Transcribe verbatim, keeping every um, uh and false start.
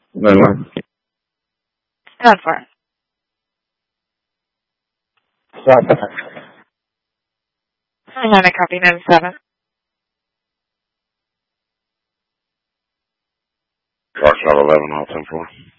Landline. Ten four. Stop. Hang on, I copy ninety-seven. Clarksville eleven, all ten four.